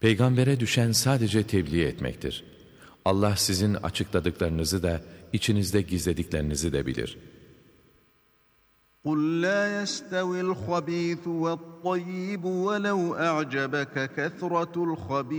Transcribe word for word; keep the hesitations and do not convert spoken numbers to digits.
Peygambere düşen sadece tebliğ etmektir. Allah sizin açıkladıklarınızı da, içinizde gizlediklerinizi de bilir. قُلْ لَا يَسْتَوِي الْخَبِيثُ وَالطَّيِّبُ وَلَوْ أَعْجَبَكَ كَثْرَةُ الْخَبِيثِ